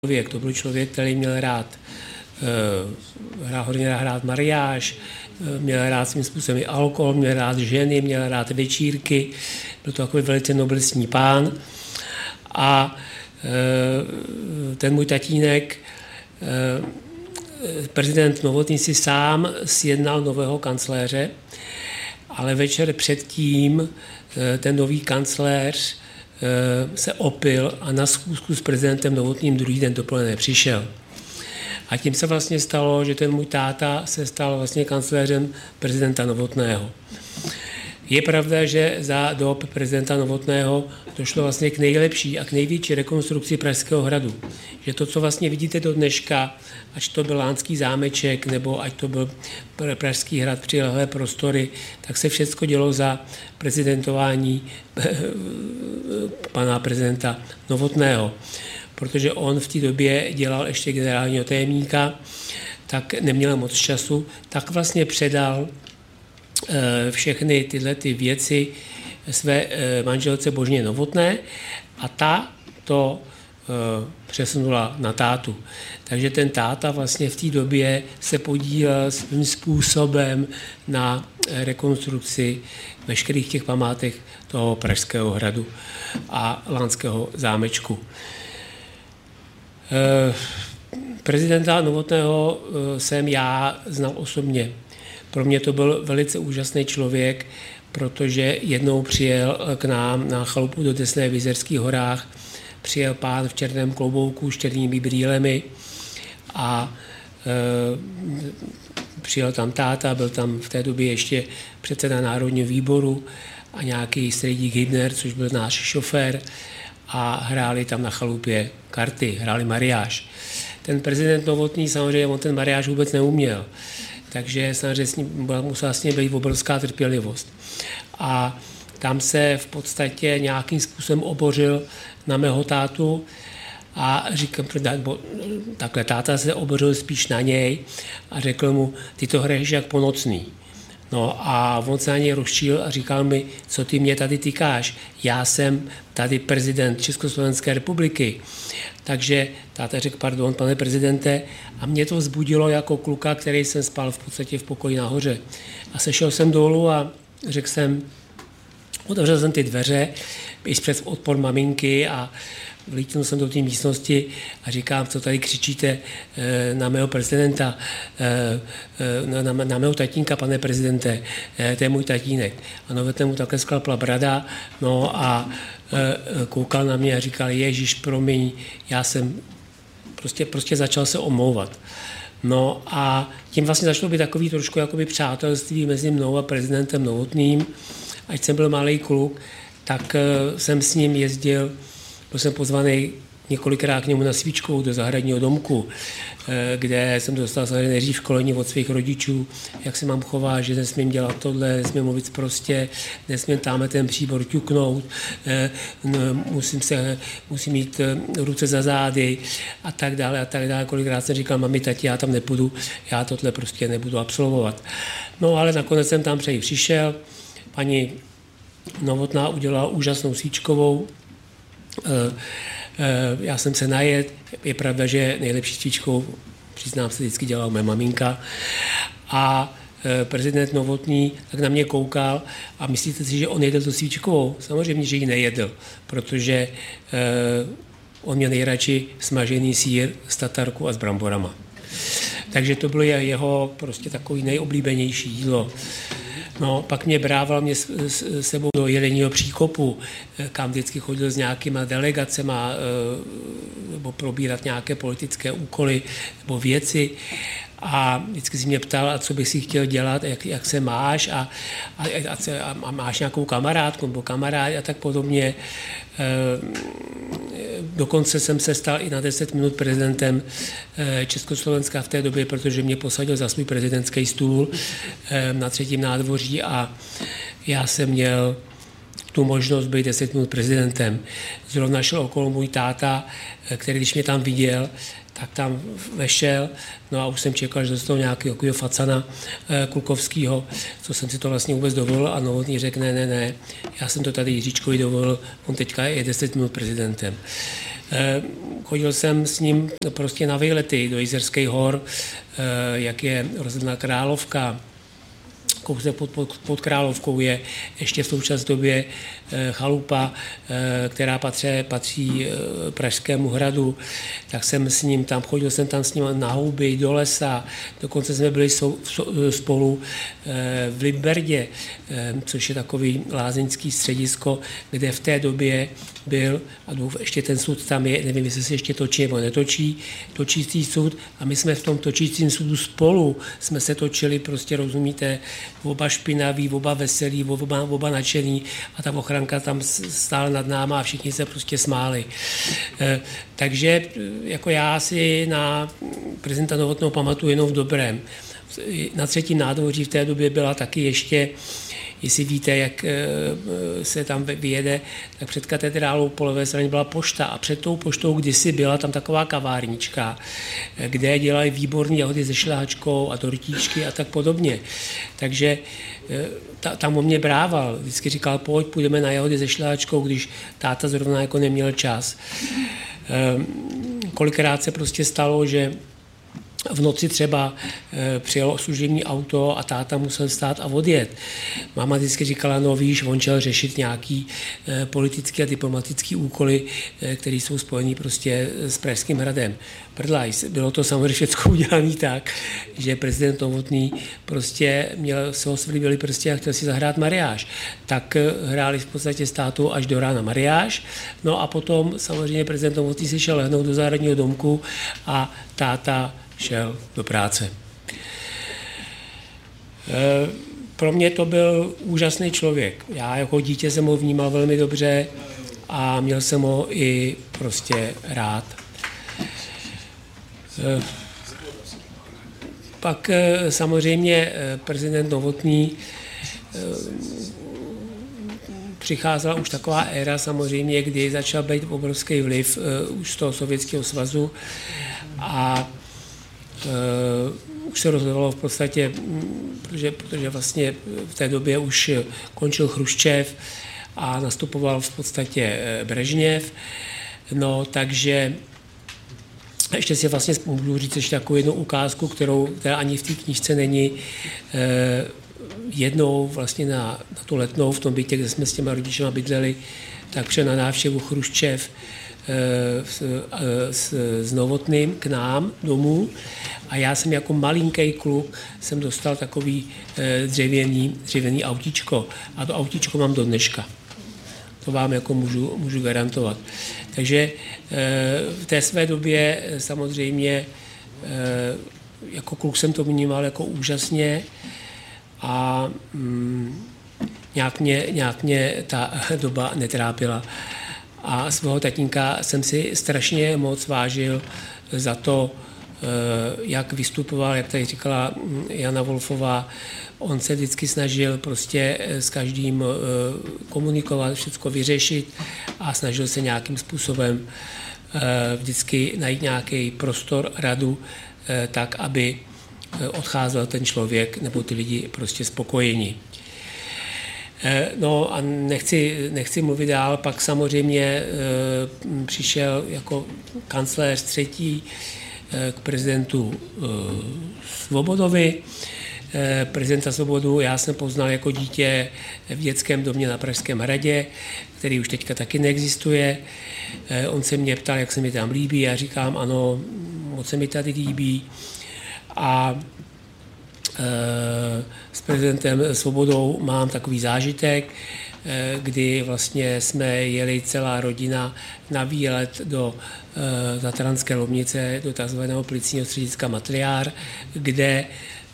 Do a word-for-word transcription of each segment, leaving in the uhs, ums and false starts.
člověk. To byl člověk, který měl rád hrát hodně rád mariáž, měl rád svým způsobem i alkohol, měl rád ženy, měl rád večírky, byl to takový velice noblesní pán. A ten můj tatínek, prezident Novotný, si sám sjednal nového kancléře, ale večer předtím ten nový kancléř se opil a na schůzku s prezidentem Novotným druhý den dopoledne přišel. A tím se vlastně stalo, že ten můj táta se stal vlastně kancléřem prezidenta Novotného. Je pravda, že za dob prezidenta Novotného došlo vlastně k nejlepší a k největší rekonstrukci Pražského hradu. Že to, co vlastně vidíte do dneška, ať to byl Lánský zámeček, nebo ať to byl Pražský hrad, přilehlé prostory, tak se všechno dělo za prezidentování pana prezidenta Novotného. Protože on v té době dělal ještě generálního tajemníka, tak neměl moc času, tak vlastně předal všechny tyhle ty věci své manželce Božně Novotné a ta to přesunula na tátu. Takže ten táta vlastně v té době se podílel svým způsobem na rekonstrukci veškerých těch památek toho Pražského hradu a Lánského zámečku. Prezidenta Novotného jsem já znal osobně. Pro mě to byl velice úžasný člověk, protože jednou přijel k nám na chalupu do Desné v Jizerských horách, přijel pán v černém klobouku s černými brýlemi a e, přijel tam táta, byl tam v té době ještě předseda Národního výboru a nějaký Středík Hybner, což byl náš šofér, a hráli tam na chalupě karty, hráli mariáž. Ten prezident Novotný samozřejmě on ten mariáž vůbec neuměl, takže samozřejmě s ním musela s ním být obrovská trpělivost. A tam se v podstatě nějakým způsobem obořil na mého tátu a říkám, takhle táta se obořil spíš na něj a řekl mu, ty to hraješ jak po nocný. No a on se na něj rozčíl a říkal mi, co ty mě tady týkáš, já jsem tady prezident Československé republiky. Takže táta řekl, pardon, pane prezidente, a mě to vzbudilo jako kluka, který jsem spal v podstatě v pokoji nahoře. A sešel jsem dolů a řekl jsem, otevřel jsem ty dveře, i přes odpor maminky a vlítnul jsem do té místnosti a říkám, co tady křičíte na mého prezidenta, na, na, na mého tatínka, pane prezidente, to je můj tatínek. A Novotný mu takhle sklapla brada, no a koukal na mě a říkal, Ježíš, promiň, já jsem prostě, prostě začal se omlouvat. No a tím vlastně začalo být takový trošku jakoby přátelství mezi mnou a prezidentem Novotným. Ať jsem byl malý kluk, tak jsem s ním jezdil, byl jsem pozvaný několikrát k němu na svíčkou do zahradního domku, kde jsem dostal samozřejmě nejdřív školení od svých rodičů, jak se mám chovat, že nesmím dělat tohle, nesmím mluvit prostě, nesmím tamhle ten příbor ťuknout, musím, se, musím mít ruce za zády a tak dále a tak dále. Kolikrát jsem říkal, mami, tati, já tam nepůjdu, já tohle prostě nebudu absolvovat. No ale nakonec jsem tam přeji přišel, paní Novotná udělala úžasnou svíčkovou, já jsem se najet, je pravda, že nejlepší svíčkou, přiznám se, vždycky dělala moje maminka a prezident Novotný tak na mě koukal a myslíte si, že on jedl tu svíčkovou? Samozřejmě, že ji nejedl, protože on měl nejradši smažený sýr s tatarkou a s bramborama. Takže to bylo jeho prostě takový nejoblíbenější jídlo. No, pak mě brával mě s, s sebou do Jeleního příkopu, kam vždycky chodil s nějakýma delegacema nebo probírat nějaké politické úkoly nebo věci. A vždycky si mě ptal, a co bych si chtěl dělat, jak, jak se máš a, a, a, a máš nějakou kamarádku nebo kamarád a tak podobně. Dokonce jsem se stal i na deset minut prezidentem Československa v té době, protože mě posadil za svůj prezidentský stůl na třetím nádvoří a já jsem měl tu možnost být deset minut prezidentem. Zrovna šel okolo můj táta, který když mě tam viděl, tak tam vešel, no a už jsem čekal, že dostal nějakého facana klukovského, co jsem si to vlastně vůbec dovolil a Novotný řekl, ne, ne, ne, já jsem to tady Jiříčkovi dovolil, on teďka je deset minut prezidentem. Chodil jsem s ním prostě na výlety do Jizerských hor, jak je rozhodná Královka. Kousek pod, pod, pod Královkou je ještě v současné době chalupa, která patří, patří Pražskému hradu, tak jsem s ním tam, chodil jsem tam s ním na houby, do lesa, dokonce jsme byli sou, spolu v Limberdě, což je takový lázeňský středisko, kde v té době byl, a ještě ten sud tam je, nevím, jestli se ještě točí nebo netočí, točící sud, a my jsme v tom točícím sudu spolu, jsme se točili, prostě rozumíte, oba špinaví, oba veselí, oba, oba nadšený, a ta ochranka tam stála nad náma a všichni se prostě smáli. E, takže jako já si na prezidenta Novotného pamatuju jenom v dobrém. Na Třetím nádvoří v té době byla taky ještě, jestli víte, jak se tam vyjede, tak před katedrálou po levé straně byla pošta a před tou poštou kdysi byla tam taková kavárnička, kde dělali výborné jahody se šlehačkou a tortíčky a tak podobně. Takže ta, tam o mě brával. Vždycky říkal, pojď, půjdeme na jahody se šlehačkou, když táta zrovna jako neměl čas. Kolikrát se prostě stalo, že v noci třeba e, přijelo služební auto a táta musel stát a odjet. Máma vždycky říkala, no víš, on chtěl řešit nějaký e, politický a diplomatický úkoly, e, které jsou spojený prostě s Pražským hradem. Prdlaj, bylo to samozřejmě všechno udělané tak, že prezident Novotný prostě měl, se ho slíbili prostě a chtěl si zahrát mariáž. Tak hráli v podstatě s tátou až do rána mariáž, no a potom samozřejmě prezident Novotný si šel lehnout do zahradního domku a táta šel do práce. Pro mě to byl úžasný člověk. Já jako dítě jsem ho vnímal velmi dobře a měl jsem ho i prostě rád. Pak samozřejmě prezident Novotný přicházela už taková éra samozřejmě, kdy začal být obrovský vliv už z toho Sovětského svazu a Uh, už se rozhodovalo v podstatě, protože, protože vlastně v té době už končil Chruščev a nastupoval v podstatě Brežněv. No, takže ještě si vlastně můžu říct ještě takovou jednu ukázku, kterou, která ani v té knížce není. Uh, jednou vlastně na, na tu Letnou v tom bytě, kde jsme s těma rodičema bydleli, tak přijel na návštěvu Chruščev S, s, s Novotným k nám domů a já jsem jako malinký kluk jsem dostal takový dřevěný, dřevěný autíčko a to autíčko mám do dneška. To vám jako můžu, můžu garantovat. Takže v té své době samozřejmě jako kluk jsem to vnímal jako úžasně a mm, nějak, mě, nějak mě ta doba netrápila. A svého tatínka jsem si strašně moc vážil za to, jak vystupoval, jak tady říkala Jana Wolfová. On se vždycky snažil prostě s každým komunikovat, všechno vyřešit a snažil se nějakým způsobem vždycky najít nějaký prostor, radu, tak, aby odcházel ten člověk nebo ty lidi prostě spokojení. No a nechci, nechci mluvit dál, pak samozřejmě e, přišel jako kancléř třetí e, k prezidentu e, Svobodovi. E, prezidenta Svobodu já jsem poznal jako dítě v dětském domě na Pražském hradě, který už teďka taky neexistuje. E, on se mě ptal, jak se mi tam líbí, já říkám, ano, moc se mi tady líbí. A s prezidentem Svobodou mám takový zážitek, kdy vlastně jsme jeli celá rodina na výlet do Tatranské Lomnice, do takzvaného policejního střediska Matriár, kde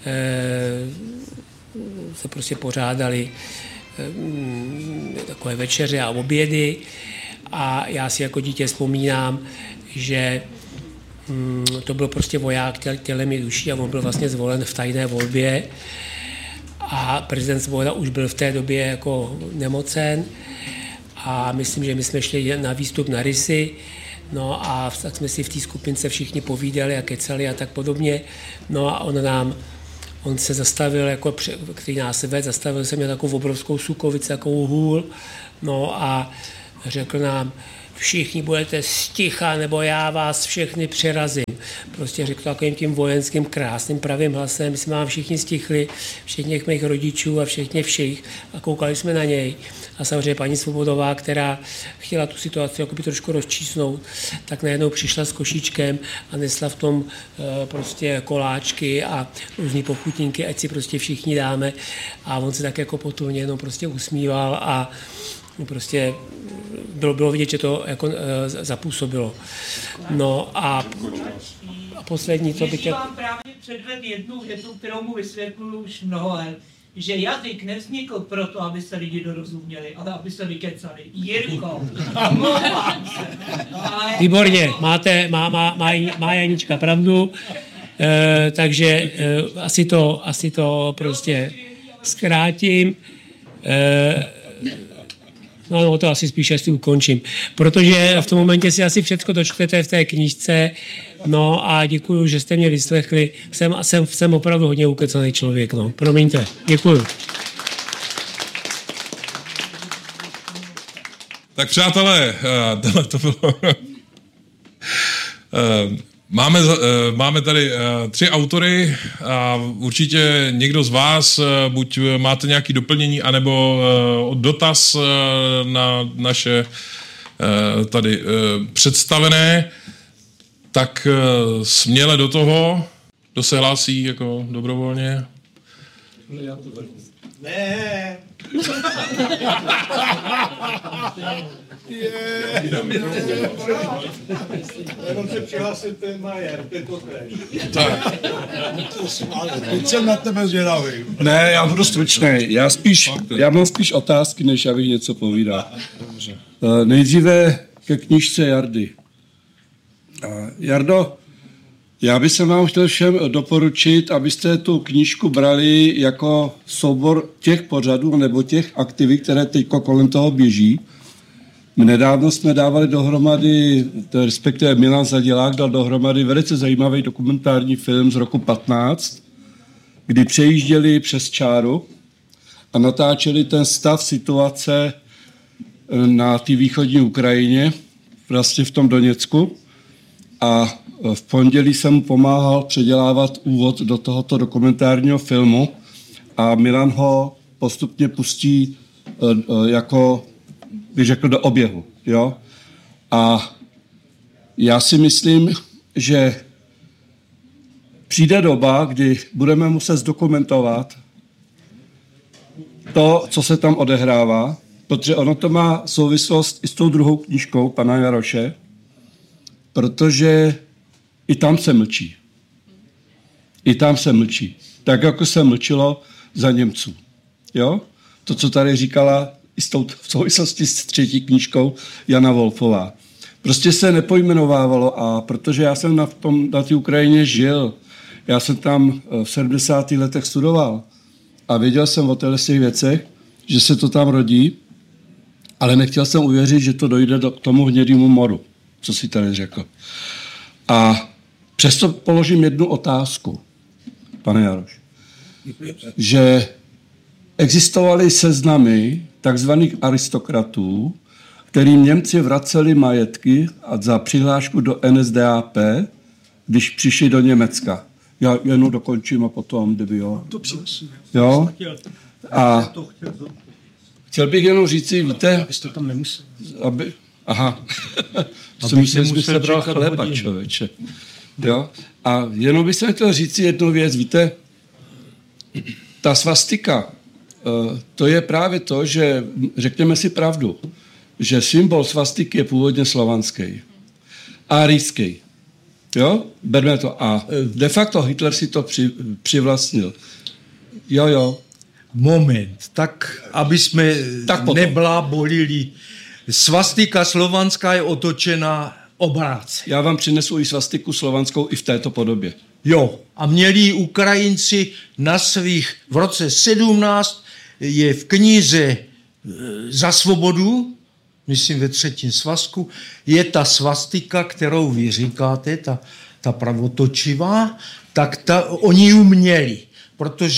se prostě pořádali takové večeře a obědy a já si jako dítě vzpomínám, že to byl prostě voják tělem i duší a on byl vlastně zvolen v tajné volbě a prezident Svoboda už byl v té době jako nemocen a myslím, že my jsme šli na výstup na Rysy, no a tak jsme si v té skupince všichni povídali a kecali a tak podobně, no a on nám, on se zastavil, jako, který nás vedl, zastavil se mě takovou obrovskou sukovici, takovou hůl, no a řekl nám, všichni budete sticha, nebo já vás všechny přerazím. Prostě řekl to takovým tím vojenským krásným pravým hlasem, my jsme vám všichni stichli, všichni mých rodičů a všichni všich a koukali jsme na něj. A samozřejmě paní Svobodová, která chtěla tu situaci jakoby trošku rozčísnout, tak najednou přišla s košíčkem a nesla v tom e, prostě koláčky a různý pochutínky, ať si prostě všichni dáme. A on se tak jako potulně jenom prostě usmíval a prostě bylo, bylo vidět, že to jako e, zapůsobilo. No a, a poslední, co bych... Ježí vám právě předved jednu větu, kterou mu vysvětluju už mnoho let, že jazyk nevznikl proto, aby se lidi dorozuměli, ale aby se vykecali. Jirko, omlouvám se. Ale... Výborně, máte, má, má, má, má Janička pravdu, e, takže e, asi, to, asi to prostě zkrátím. E, no, no to asi spíš asi ukončím, protože v tom momentě si asi všechno dočtete v té knížce. No a děkuju, že jste mě vyslechli. Jsem, jsem, jsem opravdu hodně ukecaný člověk. No. Promiňte. Děkuju. Tak přátelé, tohle to bylo... Máme, máme tady tři autory a určitě někdo z vás, buď máte nějaké doplnění, anebo dotaz na naše tady představené, tak směle do toho. Kdo se hlásí jako dobrovolně? Ne. On se přihlásil ten Majer, ten to tež. Tak. Teď jsem na tebe zvědavý. Ne, já budu stručnej. Já, spíš, já mám spíš otázky, než abych něco povídal. Uh, nejdříve ke knížce Jardy. Uh, Jardo, já bych vám chtěl všem doporučit, abyste tu knížku brali jako soubor těch pořadů nebo těch aktivit, které teď kolem toho běží. Nedávno jsme dávali dohromady, respektive Milan Zadělák dal dohromady velice zajímavý dokumentární film z roku patnáct, kdy přejížděli přes čáru a natáčeli ten stav situace na té východní Ukrajině, vlastně v tom Doněcku. A v pondělí jsem mu pomáhal předělávat úvod do tohoto dokumentárního filmu a Milan ho postupně pustí jako, bych řekl, do oběhu. Jo? A já si myslím, že přijde doba, kdy budeme muset zdokumentovat to, co se tam odehrává, protože ono to má souvislost i s tou druhou knížkou pana Jaroše, protože i tam se mlčí. I tam se mlčí. Tak, jako se mlčilo za Němců. Jo? To, co tady říkala i s tou, v souvislosti s třetí knížkou Jana Wolfová. Prostě se nepojmenovávalo a protože já jsem na, tom, na té Ukrajině žil, já jsem tam v sedmdesátých letech studoval a věděl jsem o těchto těch věcech, že se to tam rodí, ale nechtěl jsem uvěřit, že to dojde do, k tomu hnědému moru, co si tady řekl. A přesto položím jednu otázku, pane Jaroš, že existovaly seznamy takzvaných aristokratů, kterým Němci vraceli majetky a za přihlášku do N S D A P, když přišli do Německa. Já jenom dokončím a potom, kdyby jo. Jo? A chtěl bych jenom říci, víte... Abyste tam nemusel. Aby, aha. Jsem myslel, že se bral chleba, člověče. Jo? A jenom bych se chtěl říci jednu věc, víte, ta svastika, to je právě to, že řekněme si pravdu, že symbol svastiky je původně slovanský. Árijský. Jo? Berme to. A de facto Hitler si to při, přivlastnil. Jo, jo. Moment, tak aby jsme tak neblábolili. Svastika slovanská je otočena obráceně. Já vám přinesu i svastiku slovanskou i v této podobě. Jo, a měli Ukrajinci na svých, v roce sedmnáct je v knize Za svobodu, myslím ve třetím svazku, je ta svastika, kterou vy říkáte, ta, ta pravotočivá, tak ta, oni ji měli, protože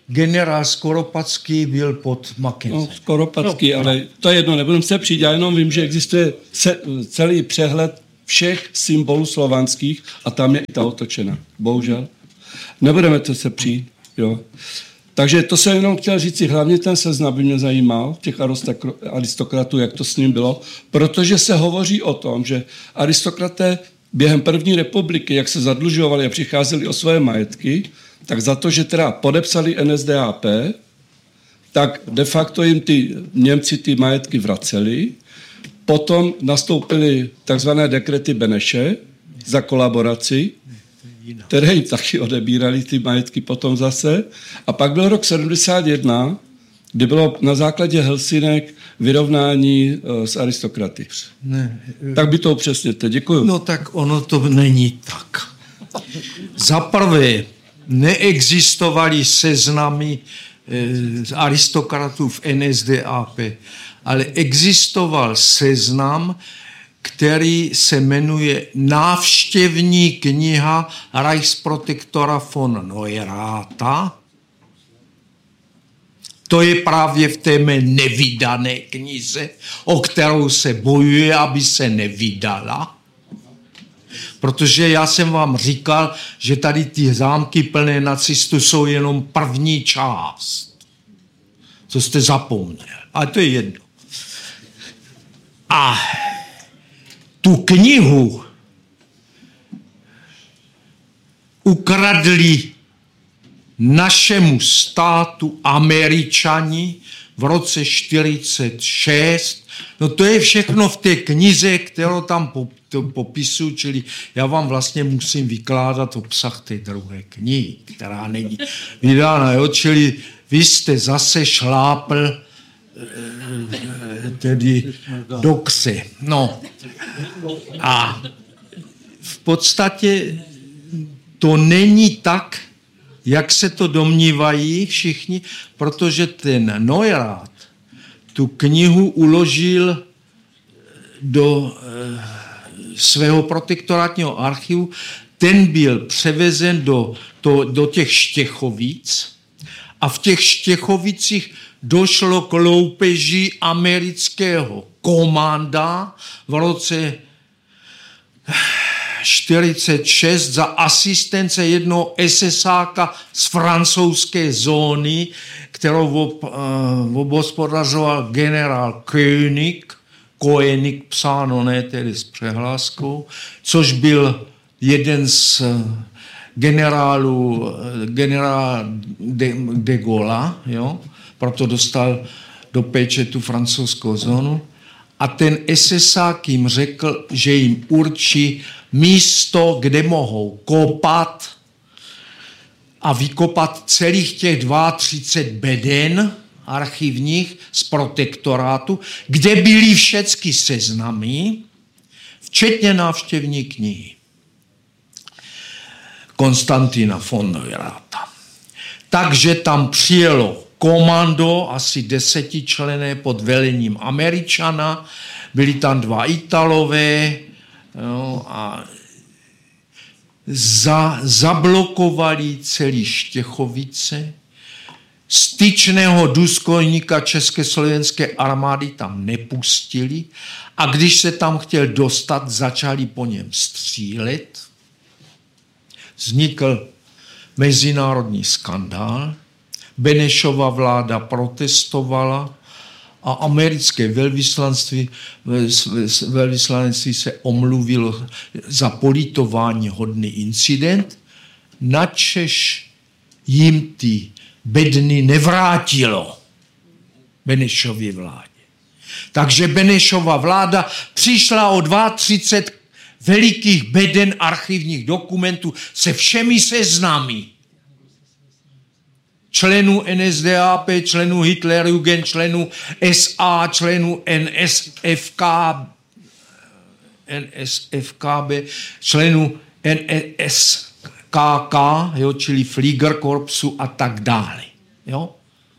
generál Skoropacký byl pod Mackenzie. No, Skoropacký, no, ale to je jedno, nebudem se přijít, já jenom vím, že existuje ce, celý přehled všech symbolů slovanských a tam je i ta otočena. Bohužel. Nebudeme to se přijít, jo. Takže to jsem jenom chtěl říct si, hlavně ten seznam by mě zajímal, těch aristokratů, jak to s ním bylo, protože se hovoří o tom, že aristokraté během první republiky, jak se zadlužovali a přicházeli o své majetky, tak za to, že teda podepsali N S D A P, tak de facto jim ty Němci ty majetky vraceli, potom nastoupily takzvané dekrety Beneše za kolaboraci, které jim taky odebírali ty majetky potom zase. A pak byl rok sedmdesát jedna, kdy bylo na základě Helsinek vyrovnání uh, s aristokraty. Ne. Tak by to upřesněte. Děkuju. No tak ono to není tak. Za prvé, neexistovaly seznamy e, aristokratů v N S D A P, ale existoval seznam, který se jmenuje Návštěvní kniha Reichsprotektora von Neurata. To je právě v té mé nevydané knize, o kterou se bojuje, aby se nevydala. Protože já jsem vám říkal, že tady ty zámky plné nacistů jsou jenom první část. Co jste zapomněl. Ale to je jedno. A tu knihu ukradli našemu státu Američani v roce čtyřicet šest. No to je všechno v té knize, kterou tam popisuju, čili já vám vlastně musím vykládat obsah té druhé knihy, která není vydána, jo? Čili vy jste zase šlápl tedy do kse. No. A v podstatě to není tak, jak se to domnívají všichni, protože ten Neurat tu knihu uložil do e, svého protektorátního archivu. Ten byl převezen do, to, do těch Štěchovic a v těch Štěchovicích došlo k loupeži amerického komanda v roce čtyřicet šest za asistence jednoho esesáka z francouzské zóny, kterou obhospodařoval generál König, Koenig psáno, ne tedy s přehláskou, což byl jeden z generálů generál de, de Gaulle, jo? Proto dostal do péče tu francouzskou zónu. A ten esesák jim řekl, že jim určí místo, kde mohou kopat a vykopat celých těch třicet dva beden archivních z protektorátu, kde byly všechny seznamy, včetně návštěvní knihy Konstantina von Neurata. Takže tam přijelo komando, asi desetičlenné pod velením Američana, byli tam dva Italové, no, a za, zablokovali celý Štěchovice. Styčného důstojníka československé armády tam nepustili a když se tam chtěl dostat, začali po něm střílet. Vznikl mezinárodní skandál. Benešova vláda protestovala a americké velvyslanectví, velvyslanectví se omluvilo za politování hodný incident, načež jim ty bedny nevrátilo Benešově vládě. Takže Benešova vláda přišla o třicet dva velikých beden archivních dokumentů se všemi seznamy členů N S D A P, členů Hitlerjugend, členů S A, členů N S F K, N S F K B, členů N S K K, jo, čili Fliegerkorpsu a tak dále. Jo?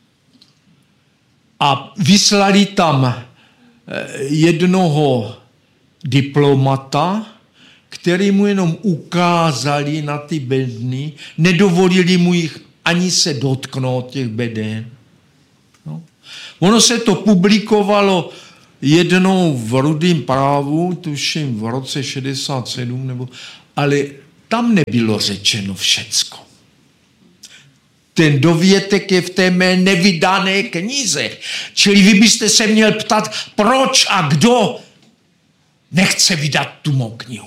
A vyslali tam jednoho diplomata, který mu jenom ukázali na ty bedny, nedovolili mu jich ani se dotknout těch bedén. No. Ono se to publikovalo jednou v Rudým právu, tuším v roce šedesát sedm, nebo, ale tam nebylo řečeno všecko. Ten dovětek je v té mé nevydané knize. Čili vy byste se měl ptat, proč a kdo nechce vydat tu mou knihu.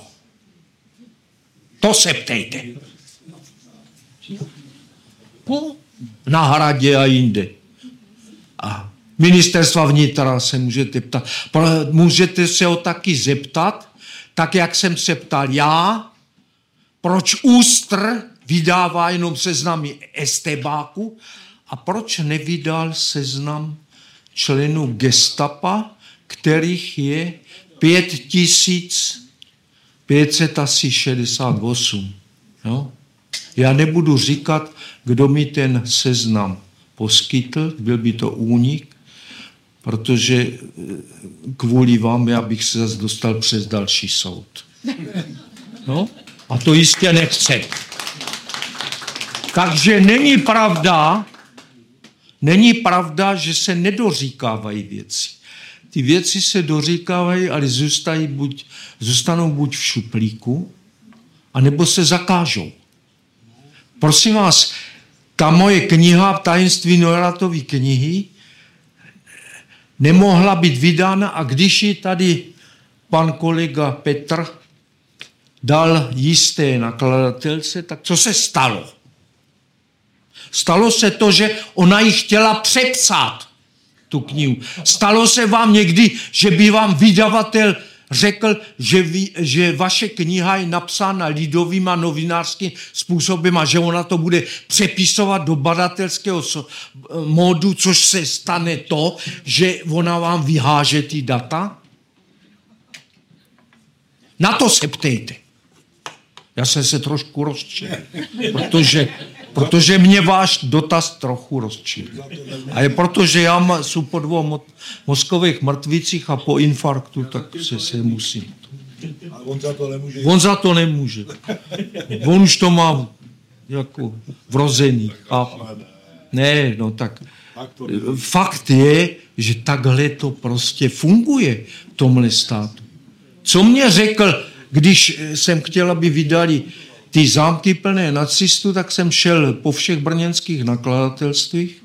To se ptejte. No, na Hradě a jinde. A ministerstva vnitra se můžete ptat. Můžete se ho taky zeptat, tak jak jsem se ptal já, proč ÚSTR vydává jenom seznamy estébáku a proč nevydal seznam členů gestapa, kterých je pět tisíc pět set šedesát osm. No? Já nebudu říkat, kdo mi ten seznam poskytl, byl by to únik, protože kvůli vám já bych se zase dostal přes další soud. No? A to jistě nechce. Takže není pravda, není pravda, že se nedoříkávají věci. Ty věci se doříkávají, ale zůstají buď, zůstanou buď v šuplíku, anebo se zakážou. Prosím vás, ta moje kniha Tajemství Neuratovy knihy nemohla být vydána a když ji tady pan kolega Petr dal jisté nakladatelce, tak co se stalo? Stalo se to, že ona ji chtěla přepsat, tu knihu. Stalo se vám někdy, že by vám vydavatel řekl, že, vy, že vaše kniha je napsána lidovým a novinářským způsobem a že ona to bude přepisovat do badatelského módu, což se stane to, že ona vám vyháže ty data? Na to se ptejte. Já jsem se trošku rozčil, protože, protože mě váš dotaz trochu rozčil. A je proto, že já jsem po dvou mozkových mrtvicích a po infarktu, tak se, se musím. Ale on za to nemůže. On za to nemůže. On už to má jako vrozený. A ne, no tak. Fakt je, že takhle to prostě funguje v tomhle státu. Co mě řekl, když jsem chtěl, aby vydali ty zámky plné nacistů, tak jsem šel po všech brněnských nakladatelstvích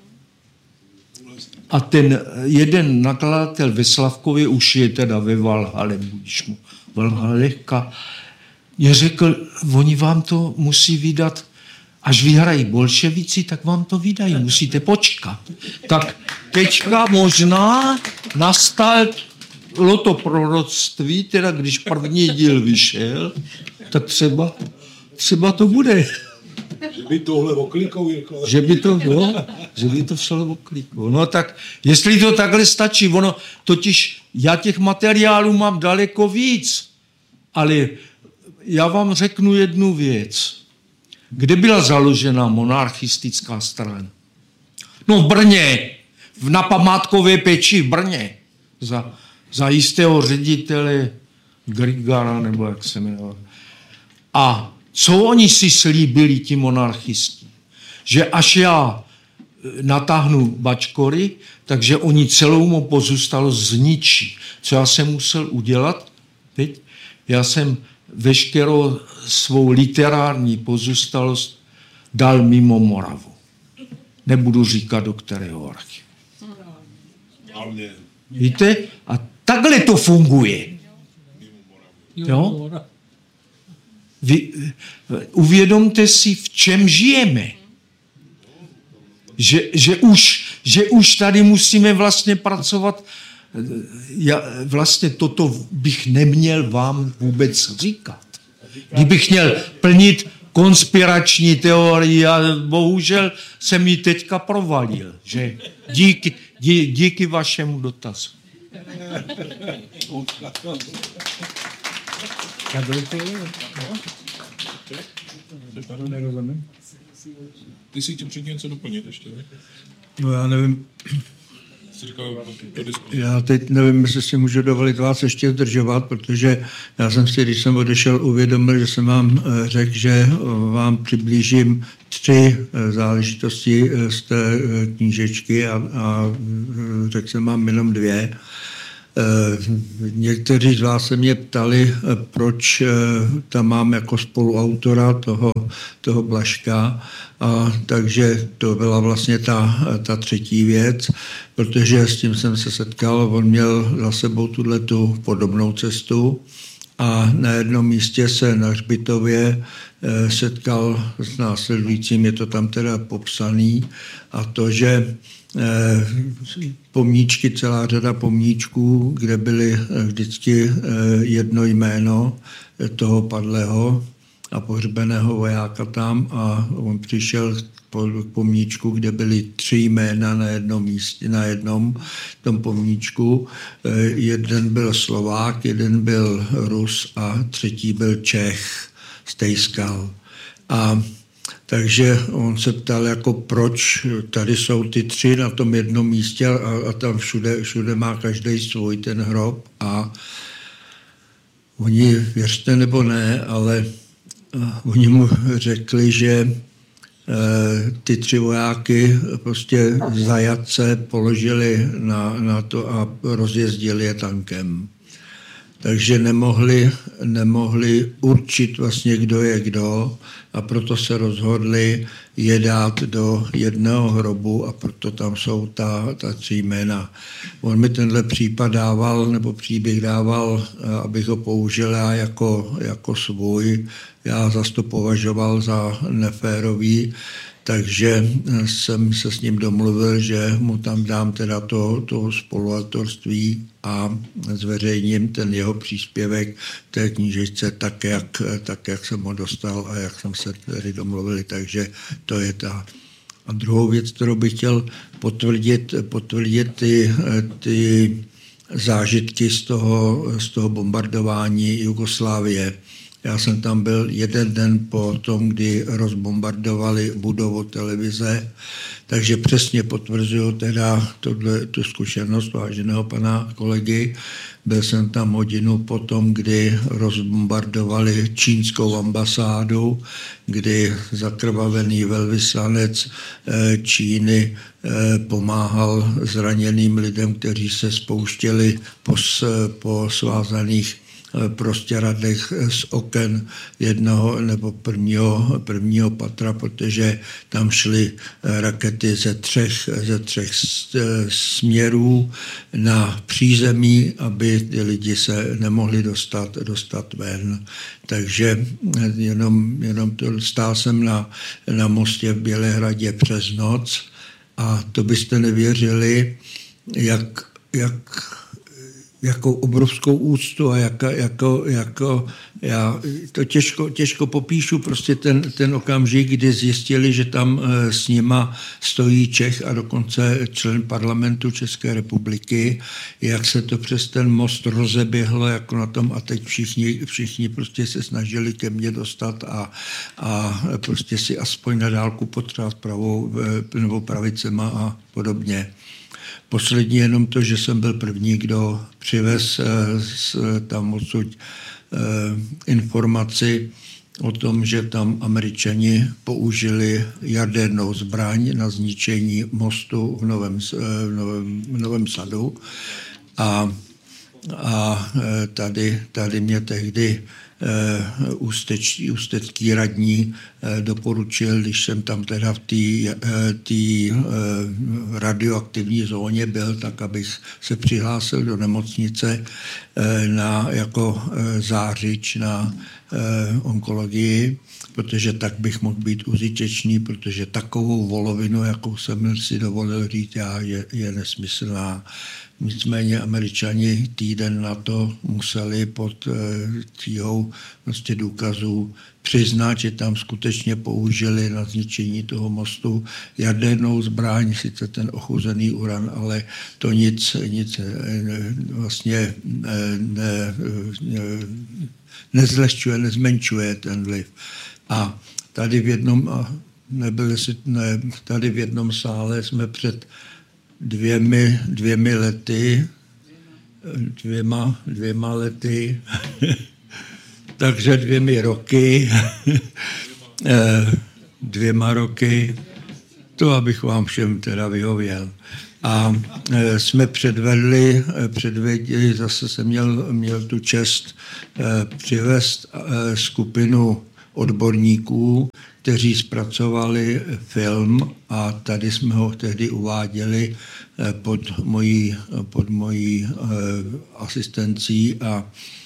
a ten jeden nakladatel ve Slavkově už je teda ve Valhale, budíš mu Valhaleka, mě řekl, oni vám to musí vydat, až vyhrají bolševici, tak vám to vydají, musíte počkat. Tak teďka možná nastal to proroctví, teda když první díl vyšel, tak třeba, třeba to bude. Že by tohle oklikou, Jirko. Že by to, no, že by to šlo oklikou. No tak, jestli to takhle stačí, ono, totiž já těch materiálů mám daleko víc, ale já vám řeknu jednu věc. Kde byla založena monarchistická strana? No v Brně, na památkové péči v Brně. Za, za jistého ředitele Grigara, nebo jak se jmenoval. A co oni si slíbili, ti monarchisti? Že až já natáhnu bačkory, takže oni celou mu pozůstalost zničí. Co já jsem musel udělat? Teď? Já jsem veškerou svou literární pozůstalost dal mimo Moravu. Nebudu říkat, do kterého archivu. Víte? A takhle to funguje. Jo? Vy, uvědomte si, v čem žijeme. Že, že, už, že už tady musíme vlastně pracovat. Já vlastně toto bych neměl vám vůbec říkat. Kdybych měl plnit konspirační teorii a bohužel se mi teďka provalil, že díky, dí, díky vašemu dotazu. Ty si chtěl předtím něco doplnit ještě, ne? No já nevím, Já teď nevím, jestli si můžu dovolit vás ještě zdržovat, protože já jsem si, když jsem odešel, uvědomil, že jsem vám řekl, že vám přiblížím tři záležitosti z té knížečky a, a řekl jsem vám jenom dvě. Někteří z vás se mě ptali, proč tam mám jako spoluautora toho, toho Blažka, a takže to byla vlastně ta, ta třetí věc, protože s tím jsem se setkal, on měl za sebou tuhletu podobnou cestu a na jednom místě se na hřbitově setkal s následujícím, je to tam teda popsaný, a to, že pomníčky, celá řada pomníčků, kde byly vždycky jedno jméno toho padlého a pohřbeného vojáka tam, a on přišel k pomníčku, kde byly tři jména na jednom místě, na jednom tom pomníčku. Jeden byl Slovák, jeden byl Rus a třetí byl Čech, Stejskal. A takže on se ptal, jako proč tady jsou ty tři na tom jednom místě a, a tam všude, všude má každý svůj ten hrob, a oni, věřte nebo ne, ale oni mu řekli, že ty tři vojáky prostě zajatce položili na, na to a rozjezdili je tankem. Takže nemohli, nemohli určit vlastně, kdo je kdo, a proto se rozhodli je dát do jednoho hrobu, a proto tam jsou ta, ta tři jména. On mi tenhle případ dával, nebo příběh dával, abych ho použil já jako, jako svůj. Já zas to považoval za neférový, takže jsem se s ním domluvil, že mu tam dám teda to, to spoluautorství a zveřejním ten jeho příspěvek v té knížečce tak jak, tak, jak jsem ho dostal a jak jsem se tedy domluvili. Takže to je ta. A druhou věc, kterou bych chtěl potvrdit, potvrdit ty, ty zážitky z toho, z toho bombardování Jugoslávie. Já jsem tam byl jeden den po tom, kdy rozbombardovali budovu televize, takže přesně potvrzuju teda tohle, tu zkušenost váženého pana kolegy. Byl jsem tam hodinu po tom, kdy rozbombardovali čínskou ambasádu, kdy zakrvavený velvyslanec Číny pomáhal zraněným lidem, kteří se spouštěli po, po svázaných prostěradlech z oken jednoho nebo prvního, prvního patra, protože tam šly rakety ze třech, ze třech směrů na přízemí, aby ty lidi se nemohli dostat, dostat ven. Takže jenom, jenom to, stál jsem na, na mostě v Bělehradě přes noc a to byste nevěřili, jak, jak jakou obrovskou úctu a jako, jako, jako já to těžko, těžko popíšu, prostě ten, ten okamžik, kdy zjistili, že tam s nima stojí Čech a dokonce člen parlamentu České republiky, jak se to přes ten most rozeběhlo jako na tom a teď všichni, všichni prostě se snažili ke mně dostat a, a prostě si aspoň na dálku potřát pravou nebo pravicema a podobně. Poslední jenom to, že jsem byl první, kdo přivez tam odsud informaci o tom, že tam Američani použili jadernou zbraň na zničení mostu v Novém, v Novém, v Novém Sadu. A, a tady, tady mě tehdy ústeč, ústecký radní doporučil, když jsem tam teda v té radioaktivní zóně byl, tak abych se přihlásil do nemocnice na, jako zářič na onkologii, protože tak bych mohl být užitečný, protože takovou volovinu, jakou jsem si dovolil říct já, je, je nesmyslná. Nicméně Američani týden na to museli pod tíhou prostě důkazů přiznat, že tam skutečně použili na zničení toho mostu jadernou zbraň, sice ten ochuzený uran, ale to nic, nic vlastně ne, ne, nezlehčuje, nezmenšuje ten vliv. A tady v jednom, nebyli si, ne, tady v jednom sále jsme před dvěmi, dvěmi lety, dvěma, dvěma lety, takže dvěmi roky, dvěma roky, to abych vám všem teda vyhověl. A jsme předvedli, předvedli, zase jsem měl, měl tu čest přivést skupinu odborníků, kteří zpracovali film a tady jsme ho tehdy uváděli pod mojí, pod mojí asistencí a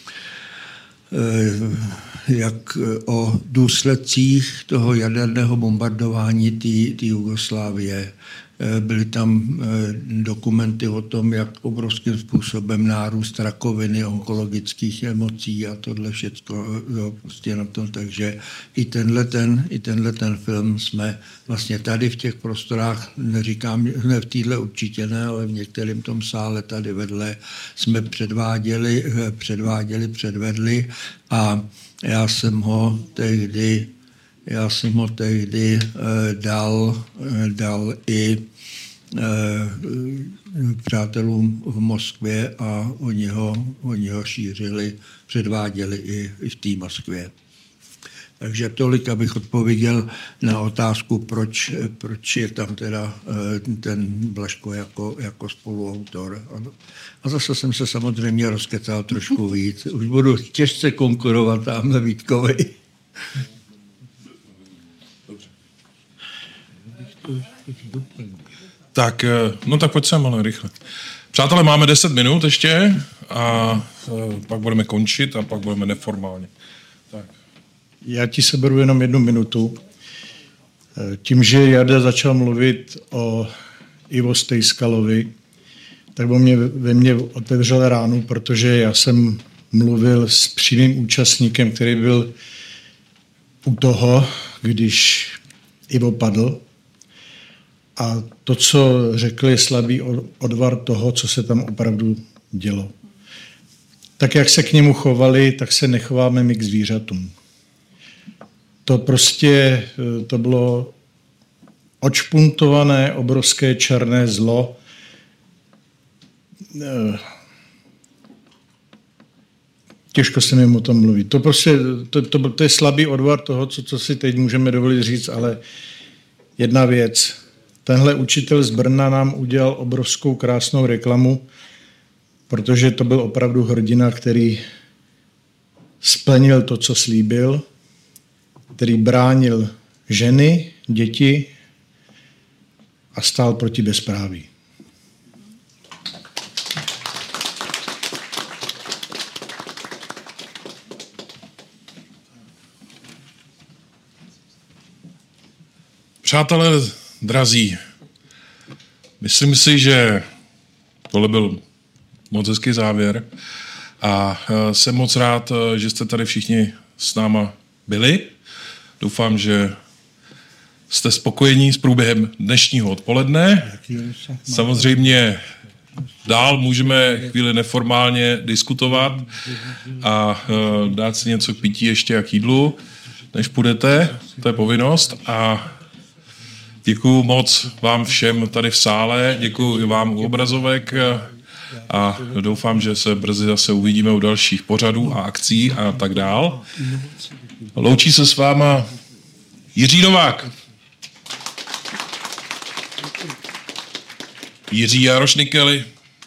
jak o důsledcích toho jaderného bombardování té Jugoslávie. Byly tam dokumenty o tom, jak obrovským způsobem nárůst rakoviny, onkologických emocí a tohle všecko, jo, prostě na tom. Takže i tenhle ten, i tenhle ten film jsme vlastně tady v těch prostorách, neříkám, ne v téhle určitě ne, ale v některém tom sále tady vedle jsme předváděli, předváděli, předvedli a já jsem ho tehdy Já jsem ho tehdy eh, dal, eh, dal i eh, přátelům v Moskvě a oni ho, oni ho šířili, předváděli i, i v té Moskvě. Takže tolik, abych odpověděl na otázku, proč, proč je tam teda eh, ten Blažko jako, jako spoluautor. A zase jsem se samozřejmě rozkecal trošku víc. Už budu těžce konkurovat tamhle Vítkovi. Tak, no tak pojď sem, ale rychle. Přátelé, máme deset minut ještě a pak budeme končit a pak budeme neformálně. Tak. Já ti seberu jenom jednu minutu. Tím, že Jarda začal mluvit o Ivo Stejskalovi, tak ve mně, ve mně otevřel ránu, protože já jsem mluvil s přímým účastníkem, který byl u toho, když Ivo padl. A to, co řekl, je slabý odvar toho, co se tam opravdu dělo. Tak, jak se k němu chovali, tak se nechováme my k zvířatům. To prostě, to bylo odšpuntované, obrovské černé zlo. Těžko se mi o tom mluvit. To prostě, to, to, to je slabý odvar toho, co, co si teď můžeme dovolit říct, ale jedna věc. Tenhle učitel z Brna nám udělal obrovskou krásnou reklamu, protože to byl opravdu hrdina, který splnil to, co slíbil, který bránil ženy, děti a stál proti bezpráví. Přátelé drazí, myslím si, že tohle byl moc hezký závěr a jsem moc rád, že jste tady všichni s náma byli. Doufám, že jste spokojení s průběhem dnešního odpoledne. Samozřejmě dál můžeme chvíli neformálně diskutovat a dát si něco k pití ještě a k jídlu, než půjdete. To je povinnost a děkuju moc vám všem tady v sále, děkuju i vám u obrazovek a doufám, že se brzy zase uvidíme u dalších pořadů a akcí a tak dál. Loučí se s váma Jiří Novák, Jiří Jaroš Nikely,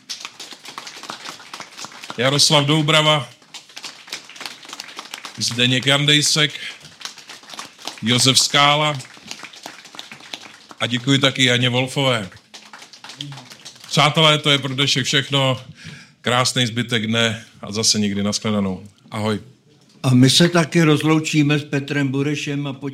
Jaroslav Doubrava, Zdeněk Jandejsek, Josef Skála a děkuji taky Janě Wolfové. Přátelé, to je pro dnešek všechno. Krásný zbytek dne a zase někdy nashledanou. Ahoj. A my se taky rozloučíme s Petrem Burešem a